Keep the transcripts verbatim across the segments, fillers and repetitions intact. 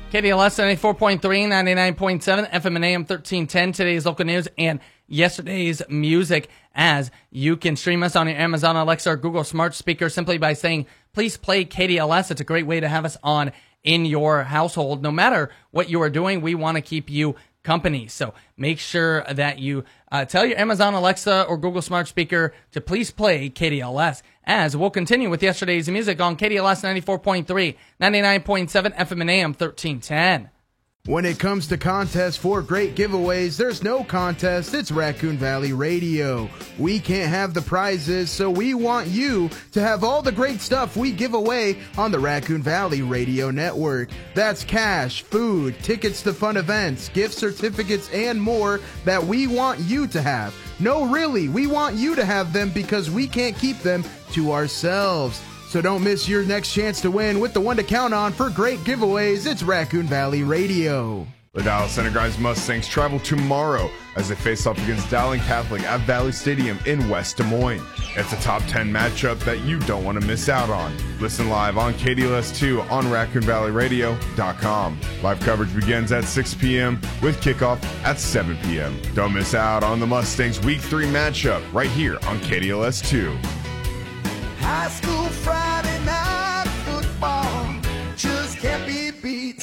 K D L S ninety-four point three, ninety-nine point seven, F M and A M thirteen ten. Today's local news and yesterday's music, as you can stream us on your Amazon Alexa or Google smart speaker simply by saying, please play K D L S. It's a great way to have us on in your household. No matter what you are doing, we want to keep you company. So make sure that you uh, tell your Amazon Alexa or Google smart speaker to please play K D L S. As we'll continue with yesterday's music on K D L S ninety-four point three, ninety-nine point seven, F M and A M thirteen ten. When it comes to contests for great giveaways, there's no contest. It's Raccoon Valley Radio. We can't have the prizes, so we want you to have all the great stuff we give away on the Raccoon Valley Radio Network. That's cash, food, tickets to fun events, gift certificates, and more that we want you to have. No, really, we want you to have them because we can't keep them to ourselves. So don't miss your next chance to win with the one to count on for great giveaways. It's Raccoon Valley Radio. The Dallas Center Grimes Mustangs travel tomorrow as they face off against Dowling Catholic at Valley Stadium in West Des Moines. It's a top ten matchup that you don't want to miss out on. Listen live on K D L S two on Raccoon Valley Radio dot com. Live coverage begins at six p.m. with kickoff at seven p.m. Don't miss out on the Mustangs Week three matchup right here on K D L S two. High school Friday night football just can't be beat.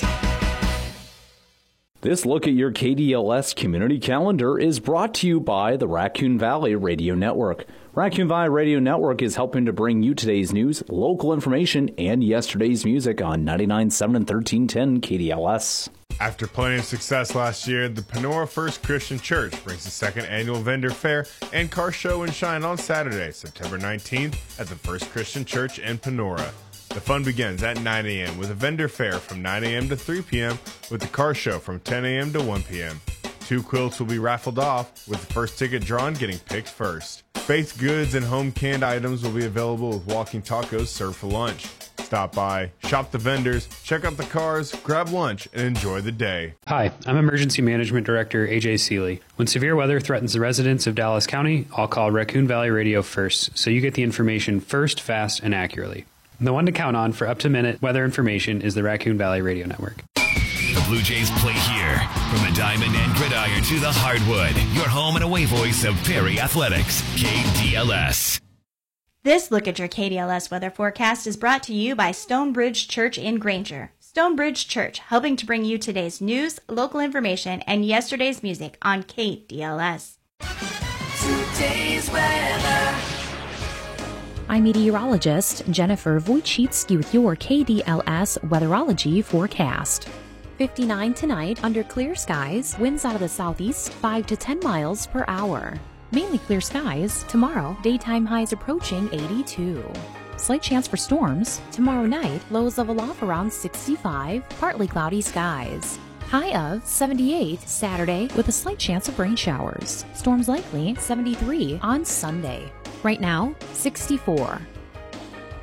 This look at your K D L S community calendar is brought to you by the Raccoon Valley Radio Network. Raccoon Valley Radio Network is helping to bring you today's news, local information, and yesterday's music on ninety-nine point seven and thirteen ten K D L S. After plenty of success last year, the Panora First Christian Church brings the second annual vendor fair and car show and shine on Saturday, September nineteenth at the First Christian Church in Panora. The fun begins at nine a.m. with a vendor fair from nine a.m. to three p.m. with the car show from ten a.m. to one p.m. Two quilts will be raffled off, with the first ticket drawn getting picked first. Baked goods and home canned items will be available with walking tacos served for lunch. Stop by, shop the vendors, check out the cars, grab lunch, and enjoy the day. Hi, I'm Emergency Management Director A J Seeley. When severe weather threatens the residents of Dallas County, I'll call Raccoon Valley Radio first, so you get the information first, fast, and accurately. The one to count on for up-to-minute weather information is the Raccoon Valley Radio Network. The Blue Jays play here. From the diamond and gridiron to the hardwood, your home and away voice of Perry Athletics, K D L S. This look at your K D L S weather forecast is brought to you by Stonebridge Church in Granger. Stonebridge Church, helping to bring you today's news, local information, and yesterday's music on K D L S. Today's weather. I'm meteorologist Jennifer Wojcicki with your K D L S weatherology forecast. fifty-nine tonight, under clear skies, winds out of the southeast, five to ten miles per hour. Mainly clear skies. Tomorrow, daytime highs approaching eighty-two. Slight chance for storms. Tomorrow night, lows level off around sixty-five, partly cloudy skies. High of seventy-eight Saturday with a slight chance of rain showers. Storms likely seventy-three on Sunday. Right now, sixty-four.